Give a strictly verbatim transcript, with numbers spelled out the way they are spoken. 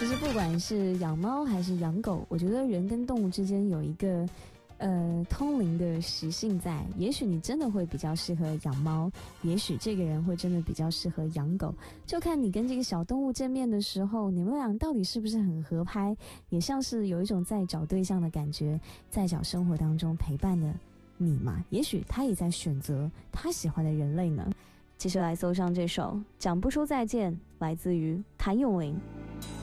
其实不管是养猫还是养狗，我觉得人跟动物之间有一个呃通灵的习性在。也许你真的会比较适合养猫，也许这个人会真的比较适合养狗，就看你跟这个小动物见面的时候，你们俩到底是不是很合拍，也像是有一种在找对象的感觉，在找生活当中陪伴的你嘛。也许他也在选择他喜欢的人类呢。继续来搜上这首《讲不出再见》，来自于谭咏麟。